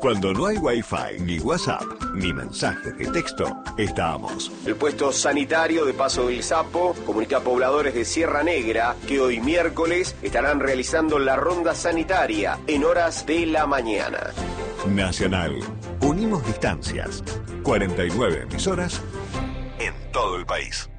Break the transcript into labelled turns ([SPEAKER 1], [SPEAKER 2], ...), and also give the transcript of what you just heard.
[SPEAKER 1] Cuando no hay Wi-Fi, ni WhatsApp, ni mensajes de texto, estamos.
[SPEAKER 2] El puesto sanitario de Paso del Sapo comunica a pobladores de Sierra Negra que hoy miércoles estarán realizando la ronda sanitaria en horas de la mañana.
[SPEAKER 1] Nacional. Unimos distancias. 49 emisoras en todo el país.